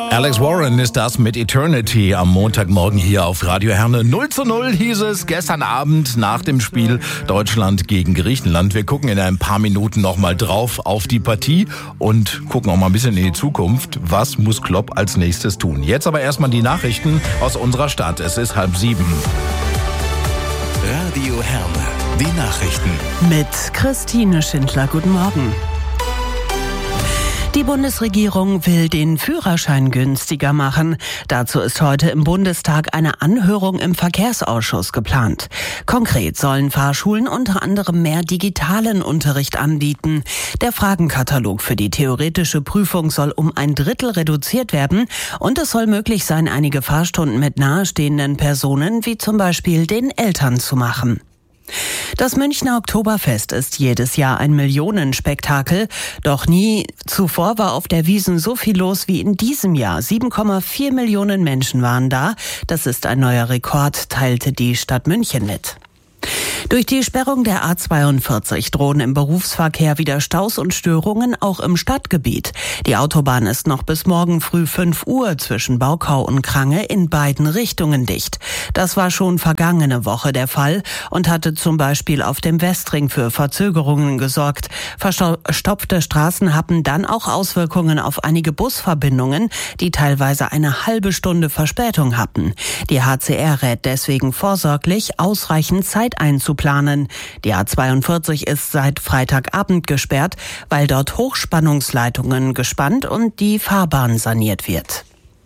Alex Warren ist das mit Eternity am Montagmorgen hier auf Radio Herne. 0:0 hieß es gestern Abend nach dem Spiel Deutschland gegen Griechenland. Wir gucken in ein paar Minuten nochmal drauf auf die Partie und gucken auch mal ein bisschen in die Zukunft. Was muss Klopp als nächstes tun? Jetzt aber erstmal die Nachrichten aus unserer Stadt. Es ist 6:30. Radio Herne, die Nachrichten. Mit Christine Schindler, guten Morgen. Die Bundesregierung will den Führerschein günstiger machen. Dazu ist heute im Bundestag eine Anhörung im Verkehrsausschuss geplant. Konkret sollen Fahrschulen unter anderem mehr digitalen Unterricht anbieten. Der Fragenkatalog für die theoretische Prüfung soll um 1/3 reduziert werden und es soll möglich sein, einige Fahrstunden mit nahestehenden Personen, wie zum Beispiel den Eltern, zu machen. Das Münchner Oktoberfest ist jedes Jahr ein Millionenspektakel. Doch nie zuvor war auf der Wiesn so viel los wie in diesem Jahr. 7,4 Millionen Menschen waren da. Das ist ein neuer Rekord, teilte die Stadt München mit. Durch die Sperrung der A42 drohen im Berufsverkehr wieder Staus und Störungen, auch im Stadtgebiet. Die Autobahn ist noch bis morgen früh 5 Uhr zwischen Baukau und Krange in beiden Richtungen dicht. Das war schon vergangene Woche der Fall und hatte zum Beispiel auf dem Westring für Verzögerungen gesorgt. Verstopfte Straßen hatten dann auch Auswirkungen auf einige Busverbindungen, die teilweise eine halbe Stunde Verspätung hatten. Die HCR rät deswegen vorsorglich, ausreichend Zeit einzuplanen. Die A42 ist seit Freitagabend gesperrt, weil dort Hochspannungsleitungen gespannt und die Fahrbahn saniert wird.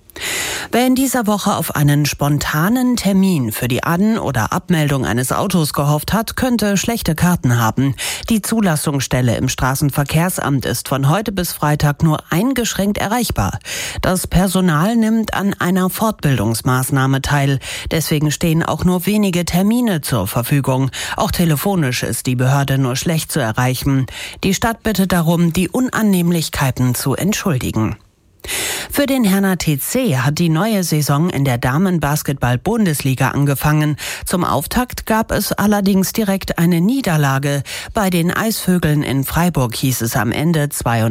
Wer in dieser Woche auf einen spontanen Termin für die An- oder Abmeldung eines Autos gehofft hat, könnte schlechte Karten haben. Die Zulassungsstelle im Straßenverkehrsamt ist von heute bis Freitag nur eingeschränkt erreichbar. Das Personal nimmt an einer Fortbildungsmaßnahme teil. Deswegen stehen auch nur wenige Termine zur Verfügung. Auch telefonisch ist die Behörde nur schlecht zu erreichen. Die Stadt bittet darum, die Unannehmlichkeiten zu entschuldigen. Für den Herner TC hat die neue Saison in der Damenbasketball-Bundesliga angefangen. Zum Auftakt gab es allerdings direkt eine Niederlage. Bei den Eisvögeln in Freiburg hieß es am Ende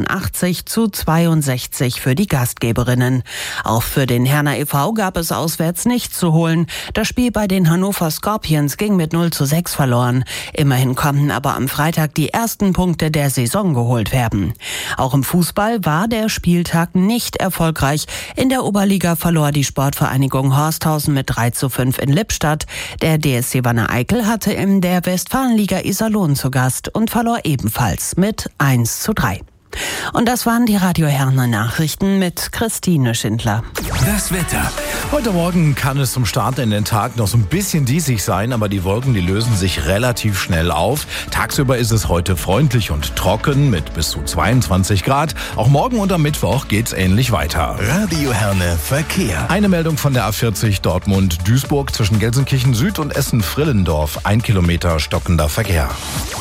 82:62 für die Gastgeberinnen. Auch für den Herner e.V. gab es auswärts nichts zu holen. Das Spiel bei den Hannover Scorpions ging mit 0:6 verloren. Immerhin konnten aber am Freitag die ersten Punkte der Saison geholt werden. Auch im Fußball war der Spieltag nicht erfolgreich. In der Oberliga verlor die Sportvereinigung Horsthausen mit 3:5 in Lippstadt. Der DSC Wanne-Eickel hatte in der Westfalenliga Iserlohn zu Gast und verlor ebenfalls mit 1:3. Und das waren die Radio Herne Nachrichten mit Christine Schindler. Das Wetter. Heute Morgen kann es zum Start in den Tag noch so ein bisschen diesig sein, aber die Wolken, die lösen sich relativ schnell auf. Tagsüber ist es heute freundlich und trocken mit bis zu 22 Grad. Auch morgen und am Mittwoch geht's ähnlich weiter. Radio Herne Verkehr. Eine Meldung von der A40 Dortmund-Duisburg zwischen Gelsenkirchen Süd und Essen-Frillendorf. 1 Kilometer stockender Verkehr.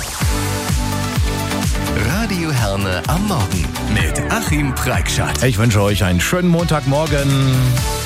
Radio Herne am Morgen mit Achim Preikschat. Ich wünsche euch einen schönen Montagmorgen.